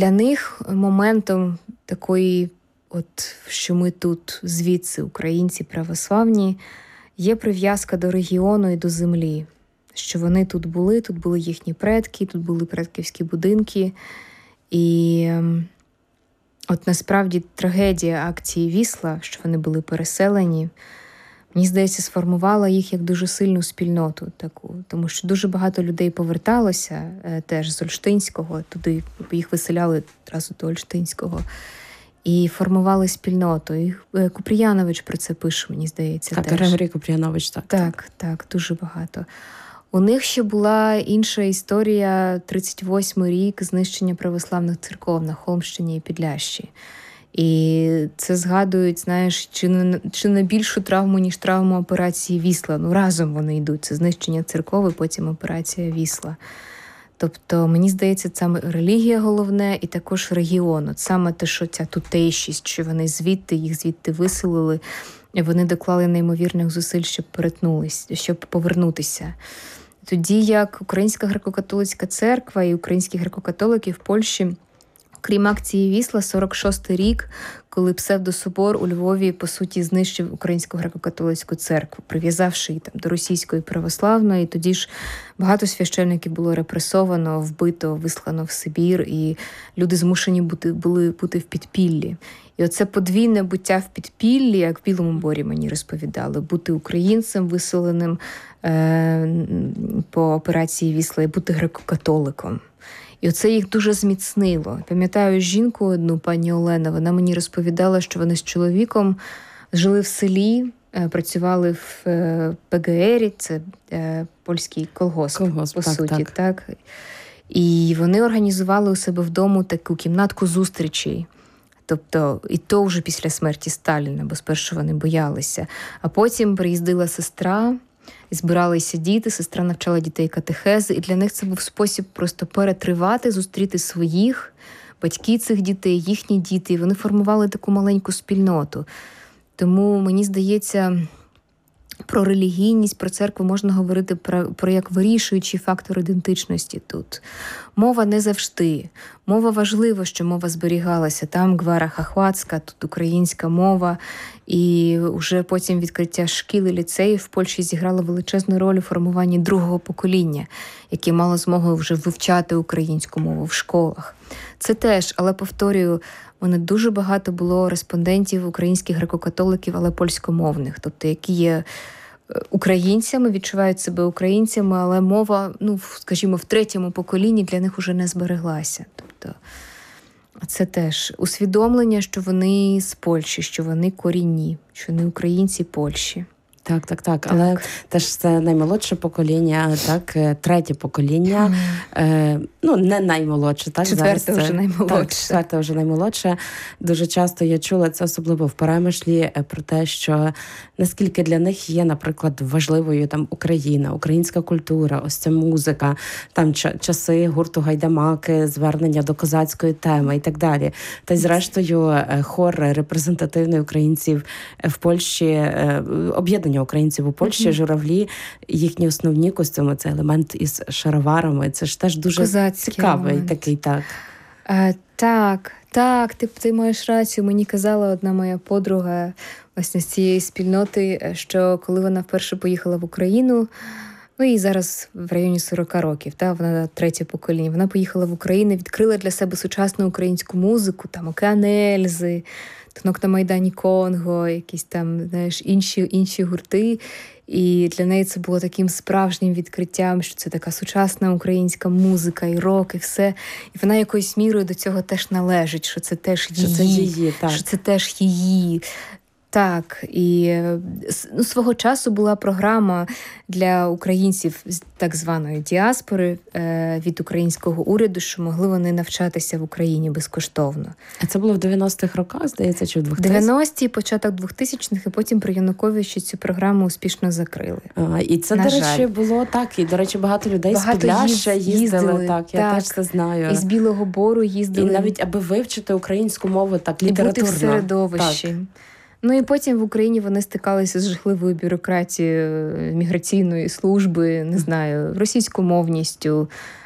Для них моментом такої, от, що ми тут звідси, українці православні, є прив'язка до регіону і до землі. Що вони тут були їхні предки, тут були предківські будинки. І от насправді трагедія акції «Вісла», що вони були переселені, мені здається, сформувала їх як дуже сильну спільноту таку. Тому що дуже багато людей поверталося теж з Ольштинського, туди їх виселяли одразу до Ольштинського. І формували спільноту. І Купріянович про це пише, мені здається. Так, теж. Григорій Купріянович, так. Так, дуже багато. У них ще була інша історія, 38-й рік знищення православних церков на Холмщині і Підлящі. І це згадують, знаєш, чи не більшу травму, ніж травму операції «Вісла». Ну, разом вони йдуть. Це знищення церков і потім операція «Вісла». Тобто, мені здається, саме релігія головне і також регіон. От саме те, що ця тутейшість, що вони їх звідти виселили, вони доклали неймовірних зусиль, щоб повернутися. Тоді як Українська греко-католицька церква і українські греко-католики в Польщі, крім акції «Вісла», 46-й рік, коли псевдособор у Львові, по суті, знищив Українську греко-католицьку церкву, прив'язавши її там до російської православної. Тоді ж багато священників було репресовано, вбито, вислано в Сибір, і люди змушені були бути в підпіллі. І оце подвійне буття в підпіллі, як в Білому Борі мені розповідали, бути українцем, виселеним по операції «Вісла», і бути греко-католиком. І оце їх дуже зміцнило. Пам'ятаю жінку одну, пані Олена, вона мені розповідала, що вони з чоловіком жили в селі, працювали в ПГРі, це польський колгосп по суті. Так. І вони організували у себе вдома таку кімнатку зустрічей. Тобто, і то вже після смерті Сталіна, бо спершу вони боялися. А потім приїздила сестра, і збиралися діти, сестра навчала дітей катехези, і для них це був спосіб просто перетривати, зустріти своїх, батьки цих дітей, їхні діти, і вони формували таку маленьку спільноту. Тому, мені здається, про релігійність, про церкву можна говорити про як вирішуючий фактор ідентичності тут. Мова не завжди. Мова важливо, що мова зберігалася. Там Гвара Хахвацька, тут українська мова. І вже потім відкриття шкіл і ліцеїв в Польщі зіграло величезну роль у формуванні другого покоління, яке мало змогу вже вивчати українську мову в школах. Це теж, але повторюю, у мене дуже багато було респондентів українських греко-католиків, але польськомовних, тобто які є українцями, відчувають себе українцями, але мова, скажімо, в третьому поколінні для них уже не збереглася. Тобто це теж усвідомлення, що вони з Польщі, що вони корінні, що вони українці Польщі. Так. Але теж це наймолодше покоління, так, третє покоління, не наймолодше, так? Четверте вже наймолодше. Так, четверте вже наймолодше. Дуже часто я чула це, особливо в Перемишлі, про те, що наскільки для них є, наприклад, важливою там Україна, українська культура, ось ця музика, там часи гурту Гайдамаки, звернення до козацької теми і так далі. Та й зрештою хор репрезентативний українців в Польщі, об'єднання українців у Польщі, журавлі, їхні основні костюми, це елемент із шароварами. Це ж теж дуже козацький цікавий елемент. Такий, так. Так, ти маєш рацію. Мені казала одна моя подруга власне з цієї спільноти, що коли вона вперше поїхала в Україну, їй зараз в районі 40 років, вона третє покоління, вона поїхала в Україну, відкрила для себе сучасну українську музику, там Океан Ельзи, Танок на Майдані Конго, якісь там, знаєш, інші гурти. І для неї це було таким справжнім відкриттям, що це така сучасна українська музика і рок, і все. І вона якоюсь мірою до цього теж належить, що це теж її, що це теж її. Так, і свого часу була програма для українців з так званої діаспори від українського уряду, що могли вони навчатися в Україні безкоштовно. А це було в 90-х роках, здається, чи в 2000-х? 90-ті, початок 2000-х, і потім при Януковичі цю програму успішно закрили. І це, до речі, було так. І, до речі, багато людей з Підляшшя їздили. Так, я теж це знаю. І з Білого Бору їздили. І навіть, аби вивчити українську мову так літературно. І бути в середовищі. Так. І потім в Україні вони стикалися з жахливою бюрократією міграційної служби, не знаю, російськомовністю,